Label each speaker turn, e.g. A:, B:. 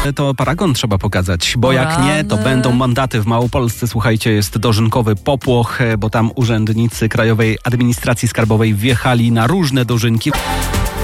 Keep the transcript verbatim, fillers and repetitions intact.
A: To paragon trzeba pokazać, bo jak nie, to będą mandaty w Małopolsce. Słuchajcie, jest dożynkowy popłoch, bo tam urzędnicy Krajowej Administracji Skarbowej wjechali na różne dożynki.